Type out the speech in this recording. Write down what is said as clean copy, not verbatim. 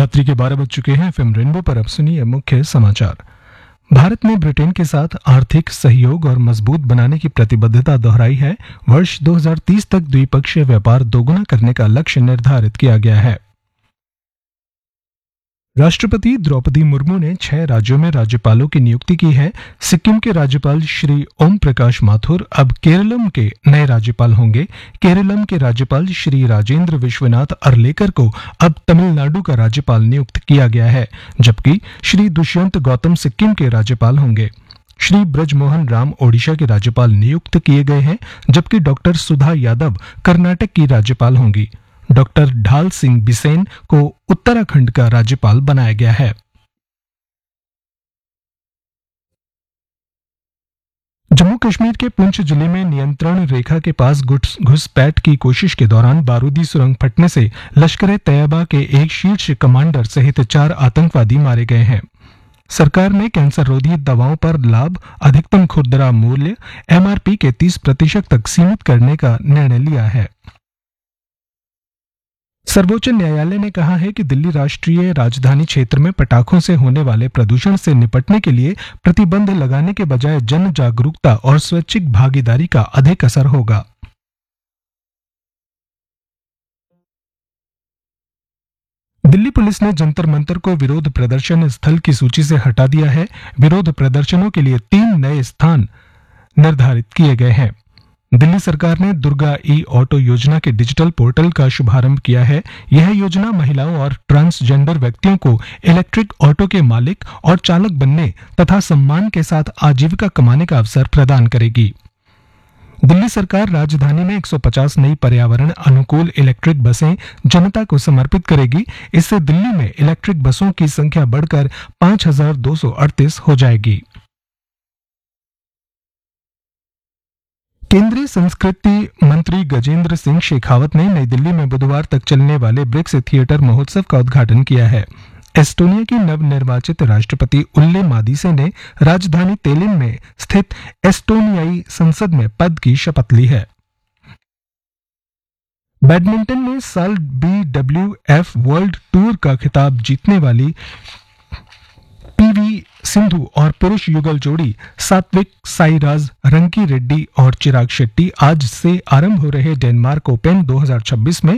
रात्रि के 12 बज चुके हैं। एफएम रेनबो पर अब सुनिए मुख्य समाचार। भारत ने ब्रिटेन के साथ आर्थिक सहयोग और मजबूत बनाने की प्रतिबद्धता दोहराई है। वर्ष 2030 तक द्विपक्षीय व्यापार दोगुना करने का लक्ष्य निर्धारित किया गया है। राष्ट्रपति द्रौपदी मुर्मू ने 6 राज्यों में राज्यपालों की नियुक्ति की है। सिक्किम के राज्यपाल श्री ओम प्रकाश माथुर अब केरलम के नए राज्यपाल होंगे। केरलम के राज्यपाल श्री राजेंद्र विश्वनाथ अर्लेकर को अब तमिलनाडु का राज्यपाल नियुक्त किया गया है, जबकि श्री दुष्यंत गौतम सिक्किम के राज्यपाल होंगे। श्री ब्रजमोहन राम ओडिशा के राज्यपाल नियुक्त किए गए हैं, जबकि डॉक्टर सुधा यादव कर्नाटक की राज्यपाल होंगी। डॉक्टर ढाल सिंह बिसेन को उत्तराखंड का राज्यपाल बनाया गया है। जम्मू कश्मीर के पुंछ जिले में नियंत्रण रेखा के पास घुसपैठ की कोशिश के दौरान बारूदी सुरंग फटने से लश्कर-ए-तैयबा के एक शीर्ष कमांडर सहित 4 आतंकवादी मारे गए हैं। सरकार ने कैंसर रोधी दवाओं पर लाभ अधिकतम खुदरा मूल्य MRP के 30% तक सीमित करने का निर्णय लिया है। सर्वोच्च न्यायालय ने कहा है कि दिल्ली राष्ट्रीय राजधानी क्षेत्र में पटाखों से होने वाले प्रदूषण से निपटने के लिए प्रतिबंध लगाने के बजाय जन जागरूकता और स्वैच्छिक भागीदारी का अधिक असर होगा। दिल्ली पुलिस ने जंतर मंतर को विरोध प्रदर्शन स्थल की सूची से हटा दिया है। विरोध प्रदर्शनों के लिए 3 नए स्थान निर्धारित किए गए हैं। दिल्ली सरकार ने दुर्गा ऑटो योजना के डिजिटल पोर्टल का शुभारंभ किया है। यह योजना महिलाओं और ट्रांसजेंडर व्यक्तियों को इलेक्ट्रिक ऑटो के मालिक और चालक बनने तथा सम्मान के साथ आजीविका कमाने का अवसर प्रदान करेगी। दिल्ली सरकार राजधानी में 150 नई पर्यावरण अनुकूल इलेक्ट्रिक बसें जनता को समर्पित करेगी। इससे दिल्ली में इलेक्ट्रिक बसों की संख्या बढ़कर 5238 हो जाएगी। केंद्रीय संस्कृति मंत्री गजेंद्र सिंह शेखावत ने नई दिल्ली में बुधवार तक चलने वाले ब्रिक्स थिएटर महोत्सव का उद्घाटन किया है। एस्टोनिया की नवनिर्वाचित राष्ट्रपति उल्ले मादिसे ने राजधानी तेलिन में स्थित एस्टोनियाई संसद में पद की शपथ ली है। बैडमिंटन में साल BWF वर्ल्ड टूर का खिताब जीतने वाली PV सिंधु और पुरुष युगल जोड़ी सात्विक साईराज रंकी रेड्डी और चिराग शेट्टी आज से आरंभ हो रहे डेनमार्क ओपन 2026 में